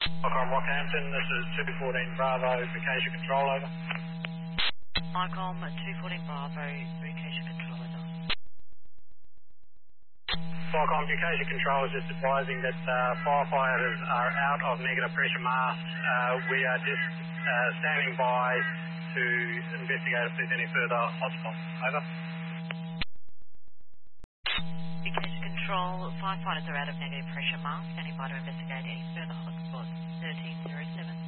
Icon Rockhampton, this is 214 Bravo, Vacation Control, over. Icon 214 Bravo, Vacation Control, over. Icon Vacation Control is just advising that firefighters are out of negative pressure masks. We are just standing by to investigate if there's any further hotspots, over. Vacation Control, firefighters are out of negative pressure mask, standing by to investigate any further hotspots. 1307.